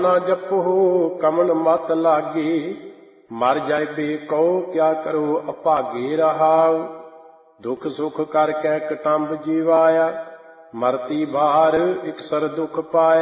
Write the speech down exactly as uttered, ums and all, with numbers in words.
ਨਾ ਜਪਹੁ ਕਮਨ ਮਤ ਲਾਗੀ, ਮਰ ਜਾਏ ਬੇ ਕਉ ਕਿਆ ਕਰੋ ਅਭਾਗੇ ਰਹਾਉ। ਦੁਖ ਸੁਖ ਕਰ ਕੈ ਕਟੰਬ ਜੀਵਾਇਆ, ਮਰਤੀ ਬਾਹਰ ਇਕਸਰ ਦੁਖ ਪਾਇਆ।